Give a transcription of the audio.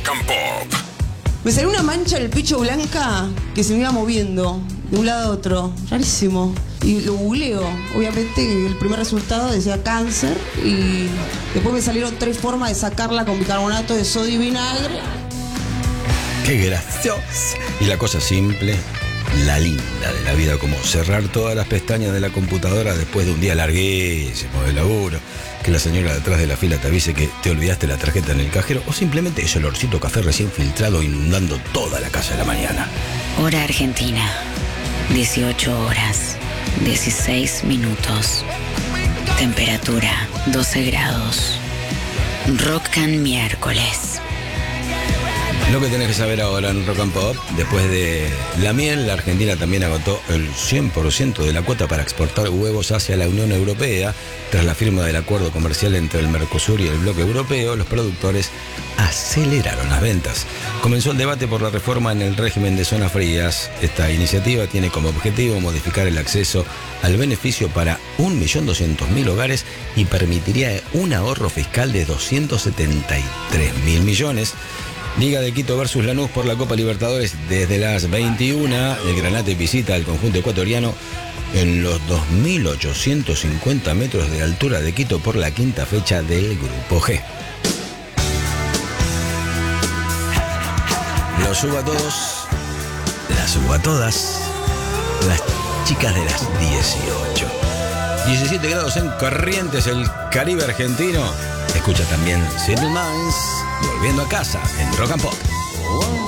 Rock and Pop. Me salió una mancha en el pecho blanca que se me iba moviendo de un lado a otro. Rarísimo. Y lo googleo. Obviamente el primer resultado decía cáncer. Y después me salieron 3 formas de sacarla con bicarbonato de sodio y vinagre. ¡Qué gracioso! Y la cosa simple, la linda de la vida, como cerrar todas las pestañas de la computadora después de un día larguísimo de laburo, que la señora detrás de la fila te avise que te olvidaste la tarjeta en el cajero, o simplemente ese olorcito café recién filtrado inundando toda la casa de la mañana. Hora Argentina, 18 horas, 16 minutos. Temperatura, 12 grados. Rock and miércoles. Lo que tenés que saber ahora en Rock and Pop, después de la miel, la Argentina también agotó el 100% de la cuota para exportar huevos hacia la Unión Europea. Tras la firma del acuerdo comercial entre el Mercosur y el bloque europeo, los productores aceleraron las ventas. Comenzó el debate por la reforma en el régimen de zonas frías. Esta iniciativa tiene como objetivo modificar el acceso al beneficio para 1.200.000 hogares y permitiría un ahorro fiscal de 273.000 millones. Liga de Quito versus Lanús por la Copa Libertadores desde las 21. El Granate visita al conjunto ecuatoriano en los 2.850 metros de altura de Quito por la quinta fecha del Grupo G. Los subo a todos, las subo a todas, las chicas de las 18. 17 grados en Corrientes, el Caribe argentino. Escucha también Simple Minds, volviendo a casa en Rock and Pop.